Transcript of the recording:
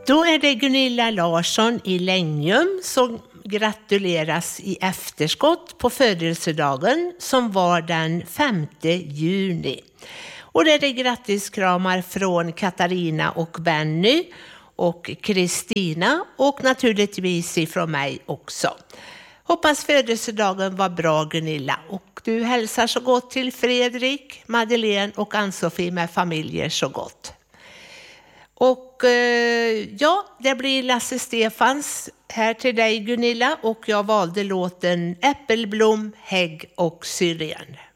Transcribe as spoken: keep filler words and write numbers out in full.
Då är det Gunilla Larsson i Längum som gratuleras i efterskott på födelsedagen som var den femte juni. Och det är det grattiskramar från Katarina och Benny och Kristina och naturligtvis ifrån mig också. Hoppas födelsedagen var bra, Gunilla, och du hälsar så gott till Fredrik, Madeleine och Ann-Sofie med familjer så gott. Och eh, ja, det blir Lasse Stefans här till dig, Gunilla, och jag valde låten Äppelblom, hägg och syren.